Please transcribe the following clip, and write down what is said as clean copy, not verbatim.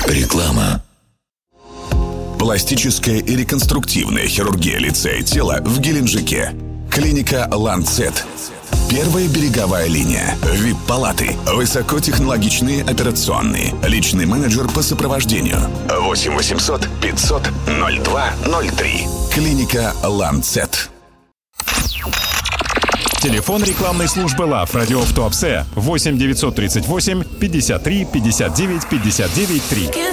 Реклама. Пластическая и реконструктивная хирургия лица и тела в Геленджике. Клиника «Ланцет». Первая береговая линия. ВИП-палаты. Высокотехнологичные операционные. Личный менеджер по сопровождению. 8 800 500 0203. Клиника «Ланцет». Телефон рекламной службы ЛАФ «Радиоф Туапсе» 8 938 53 59 59 3.